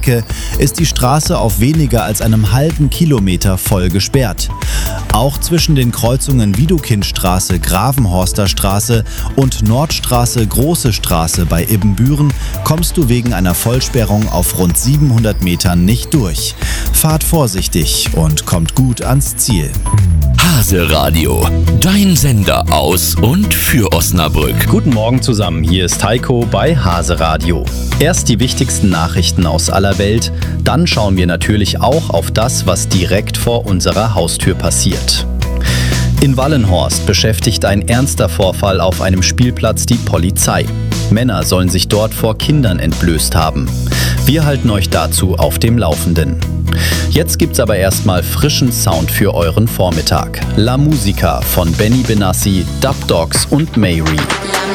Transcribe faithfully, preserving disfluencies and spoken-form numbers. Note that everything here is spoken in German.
ist die Straße auf weniger als einem halben Kilometer voll gesperrt. Auch zwischen den Kreuzungen Widukindstraße, Gravenhorster Straße und Nordstraße, Große Straße bei Ibbenbüren kommst du wegen einer Vollsperrung auf rund siebenhundert Metern nicht durch. Fahrt vorsichtig und kommt gut ans Ziel. Hase Radio, dein Sender aus und für Osnabrück. Guten Morgen zusammen, hier ist Heiko bei Hase Radio. Erst die wichtigsten Nachrichten aus aller Welt, dann schauen wir natürlich auch auf das, was direkt vor unserer Haustür passiert. In Wallenhorst beschäftigt ein ernster Vorfall auf einem Spielplatz die Polizei. Männer sollen sich dort vor Kindern entblößt haben. Wir halten euch dazu auf dem Laufenden. Jetzt gibt's aber erstmal frischen Sound für euren Vormittag. La Musica von Benny Benassi, Dub Dogs und Mayri.